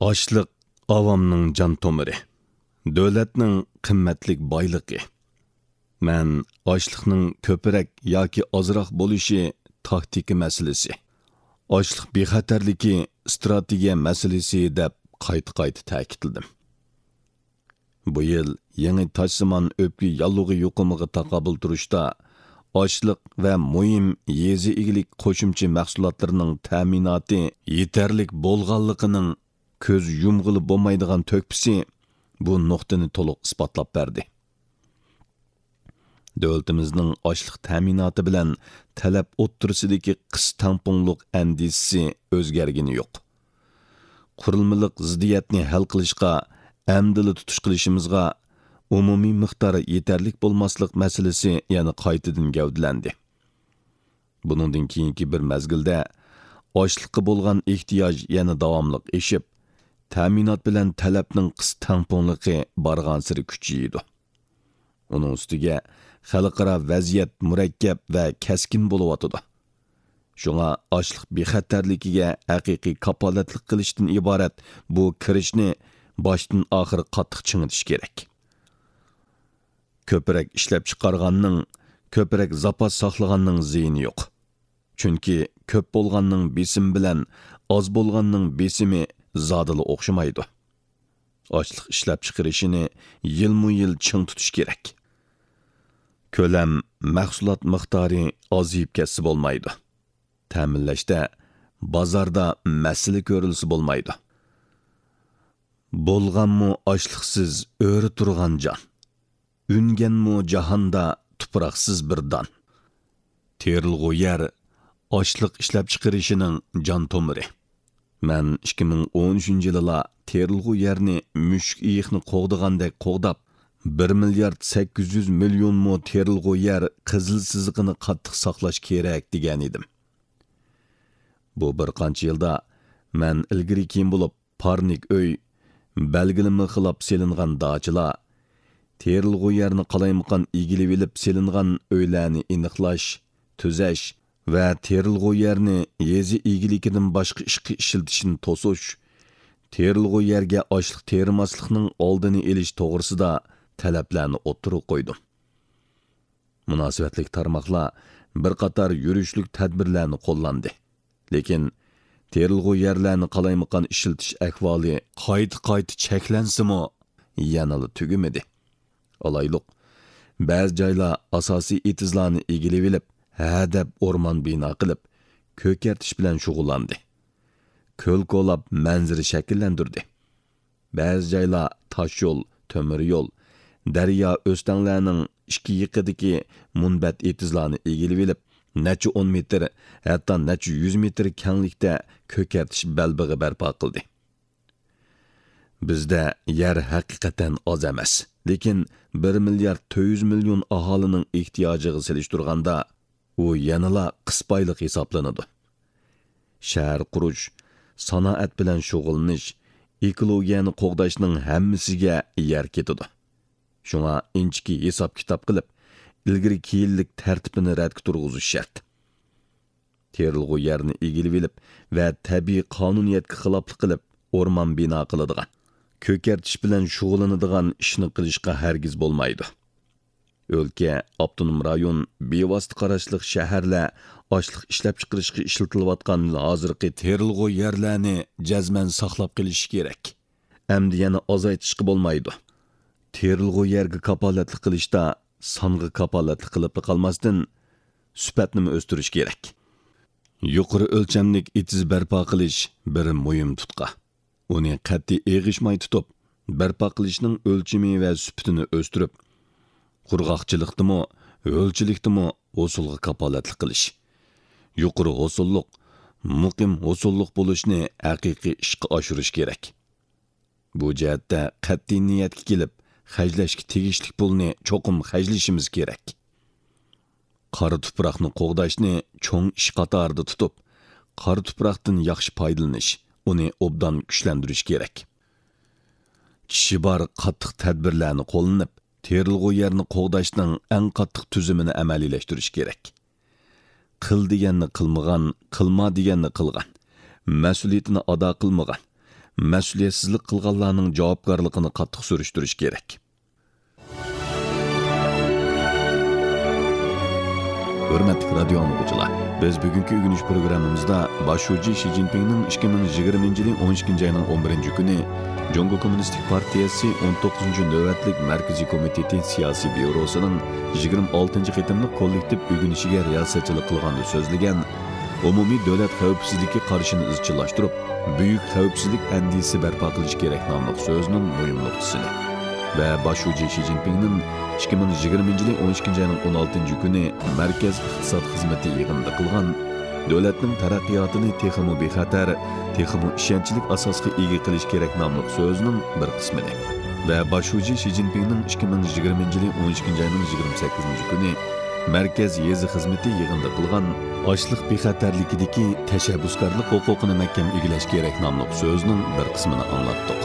Açlıq avamның can tomiri, dövlətning qimmatlik boyligi. Mən açlıqның köpürək yoki azroq bo'lishi taktika masalasi. Açlıq bexatarligi strategiya masalasi deb qayta ta'kidladim. Bu yil yangi toshsimon o'pki yallug'i yuqumiga taqobil turishda açlıq və muhim yezi igilik qo'shimcha mahsulotlarining ta'minoti yetarlik bo'lganligining ko'z yumg'ili bo'lmaydigan to'kpisi bu nuqtani to'liq isbotlab berdi. Davlatimizning ochliq ta'minoti bilan talab o'ttirisidagi qis-tamponliq andisi o'zgargani yo'q. Qurilmaliq ziddiyatni hal qilishga, amdili tutish qilishimizga umumiy miqdori yetarlik bo'lmaslik masalasi yana qaytadan gavdalandi. Buningdan keyingi bir mezgilda ochliqqa bo'lgan ehtiyoj yana davomli eshib, ta'minot bilan talabning qis-tamponligi bargan siri kuchaydi. Uning ustiga xalqaro vaziyat murakkab va kaskin bo'layotdi. Shunga ochliq bexatarligiga haqiqiy kapolatlik qilishdan iborat bu kirishni boshdan oxir qattiq chingitish kerak. Ko'proq ishlab chiqarganning, ko'proq zapas saqlaganning ziyni yo'q. Chunki ko'p bo'lganning besim bilan oz bo'lganning besimi zodili o'xshamaydi. Ochliq ishlab chiqarishini yilmu-yil ching tutish kerak. Ko'lam, mahsulot miqdori ozayib ketsa bo'lmaydi. Ta'minlashda, bozorda masala ko'rilsa bo'lmaydi. Bo'lganmi ochliqsiz o'ri turgan jon. Unganmu jahonda tuproqsiz bir don. Terilg'u yer ochliq ishlab chiqarishining jon tomiri. Men 2013-yilda terilg'u yerni mushuk iyiqni qo'g'digandek qo'g'dab 1 milliard 800 million mo terilg'u yer qizil siziqini qattiq saqlash kerak degan edim. Bu bir qancha yilda men ilgari keyin bo'lib parnik uy, belgilimi xilab selingan dachilar, terilg'u yerni qalaymaqan egilib elib selingan uylarni aniqlash, tuzash va terilg'u yerni yezi egilikidan boshqa ishga ishiltishni to'sish, terilg'u yerga ochliq terimaslikning oldini olish to'g'risida talablarni o'ttirib qo'ydim. Munosabatlik tarmoqlar bir qator yurishlik tadbirlarni qo'llandi. Lekin terilg'u yerlarni qalaymaqan ishiltish ahvoli qayta cheklansimi yanada tugimadi. Olayliq, ba'zi joylar asosiy etizlarni egilib elib, hadab o'rmon bino qilib, ko'kartish bilan shug'ullandi. Ko'l-ko'lab manzara shakllantirdi. Ba'zi joylar tosh yo'l, temir yo'l, daryo o'stanglarning ikki yiqidagi munbat etizlarni egilib elib, necha 10 metr, hatto necha 100 metr kenglikda ko'kartish balbig'i barpo qildi. Bizda yer haqiqatan oz emas, lekin 1 milliard 400 million aholining ehtiyojiga selishtirganda u yanala qisbayliq hisoblanadi. Shahar qurish, sanoat bilan shug'ullanish, ekologiyani qo'g'dashning hammasiga yer ketadi. Shunga inchki hisob-kitob qilib, ilgari keyinlik tartibini radga turg'izish shart. Terilg'u yerni egilib elib va tabiiy qonuniyatga xiloflik qilib o'rmon bino qiladigan, ko'kartish bilan shug'ullanadigan ishni qilishga hargiz bo'lmaydi. O'lka, avtonom rayon, bevosita qarashliq shaharlar ochliq ishlab chiqarishga ishlatilayotgan hozirgi terilg'u yerlarni jazman saqlab qilish kerak. Endi yana ozaytishga bo'lmaydi. Terilg'u yerga kapolatlik qilishda songa kapolatlik qilib qolmasdan sifatni o'stirish kerak. Yuqori o'lchamlik etiz barpo qilish bir muhim tutqa. Uni qat'iy eg'ishmay tutib, barpo qilishning o'lchami va sifatini o'stirib, qurg'oqchilikdimi, o'lchilikdimi hosulga kapolatlik qilish. Yuqori hosulliq, muqim hosulliq bo'lishni haqiqiy ishga oshirish kerak. Bu jihatda qat'iy niyatga kelib, xajlashga tegishli pulni cho'qim xajlashimiz kerak. Qora tuproqni qo'g'dashni cho'ng ish qatorida tutib, qora tuproqdan yaxshi foydalanish, uni obdan kuchlantirish kerak. Kishi bor qattiq tadbirlarni qo'llanib, terilg'u yerni qo'g'dashning eng qattiq tuzumini amaliylashtirish kerak. Qil deganni qilmagan, qilma deganni qilgan, mas'uliyatini ado qilmagan, mas'uliyatsizlik qilganlarning javobgarligini qattiq surishtirish kerak. Hürmetli radio anlıqçılar, biz bugünkü ügünüş programımızda başucu Xi Jinping'nin 2020 yılın 12. ayının 11. günü Jongo Kommunistik Partiyası 19. növetlik Merkezi Komiteti Siyasi Bürosu'nun 26. qitimlik kollektiv ügünüşüge riyasatçılık kılgandı sözlegen umumiy davlat xavfsizligi qarshini izchillashtirib, buyuk xavfsizlik andisi barpo qilish kerak nomli so'zining muhim nuqtasini va boshuvchi Xi Jinpingning 2020 yili 12 ayning 16 kuni Markaz iqtisod xizmati yig'inida qilgan davlatning taraqqiyotini texmo bexatar, texmo ishonchlik asosga ega qilish kerak nomli so'zining bir qismini va boshuvchi Xi Jinpingning 2020 yili 12 ayning 28 kuni Merkez yezi xizmati yig'inida qilgan ochliq bexatarligidagi tashabbuskorlik huquqini mahkam egilash kerak nomli so'zining bir qismini anglatdik.